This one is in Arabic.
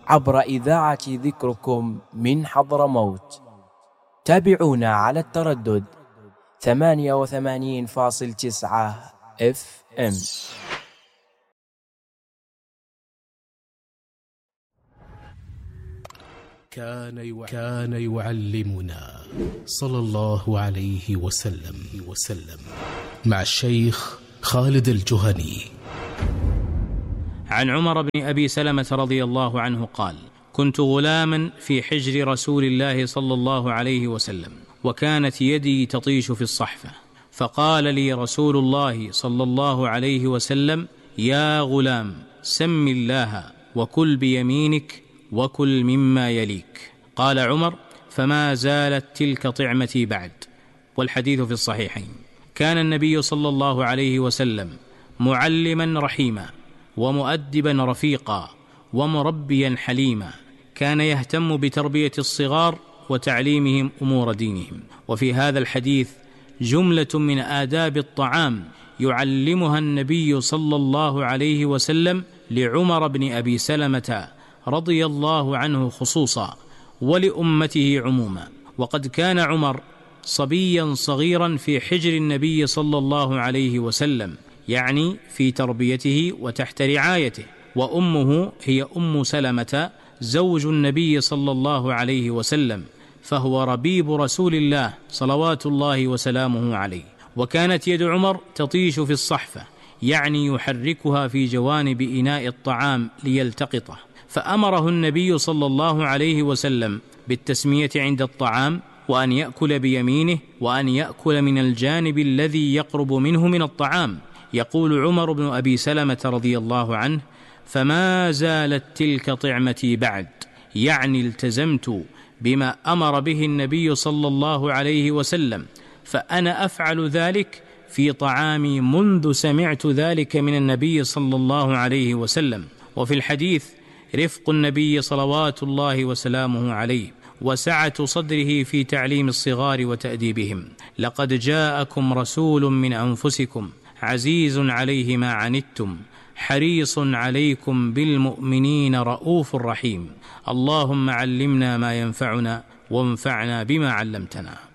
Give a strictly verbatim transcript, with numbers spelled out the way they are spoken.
عبر إذاعة ذكركم من حضرموت. تابعونا على التردد ثمانية وثمانين فاصل تسعة اف ام. كان كان يعلمنا صلى الله عليه وسلم وسلم مع الشيخ خالد الجهني. عن عمر بن أبي سلمة رضي الله عنه قال: كنت غلاما في حجر رسول الله صلى الله عليه وسلم، وكانت يدي تطيش في الصحفة، فقال لي رسول الله صلى الله عليه وسلم: يا غلام، سم الله وكل بيمينك وكل مما يليك. قال عمر: فما زالت تلك طعمتي بعد. والحديث في الصحيحين. كان النبي صلى الله عليه وسلم معلما رحيما، ومؤدبا رفيقا، ومربيا حليما. كان يهتم بتربية الصغار وتعليمهم أمور دينهم. وفي هذا الحديث جملة من آداب الطعام يعلمها النبي صلى الله عليه وسلم لعمر بن أبي سلمة رضي الله عنه خصوصا، ولأمته عموما. وقد كان عمر صبيا صغيرا في حجر النبي صلى الله عليه وسلم، يعني في تربيته وتحت رعايته، وأمه هي أم سلمة زوج النبي صلى الله عليه وسلم، فهو ربيب رسول الله صلوات الله وسلامه عليه. وكانت يد عمر تطيش في الصحفة، يعني يحركها في جوانب إناء الطعام ليلتقطه، فأمره النبي صلى الله عليه وسلم بالتسمية عند الطعام، وأن يأكل بيمينه، وأن يأكل من الجانب الذي يقرب منه من الطعام. يقول عمر بن أبي سلمة رضي الله عنه: فما زالت تلك طعمتي بعد، يعني التزمت بما أمر به النبي صلى الله عليه وسلم، فأنا أفعل ذلك في طعامي منذ سمعت ذلك من النبي صلى الله عليه وسلم. وفي الحديث رفق النبي صلوات الله وسلامه عليه، وسعة صدره في تعليم الصغار وتأديبهم. لقد جاءكم رسول من أنفسكم عزيز عليه ما عنتم حريص عليكم بالمؤمنين رؤوف رحيم. اللهم علمنا ما ينفعنا، وانفعنا بما علمتنا.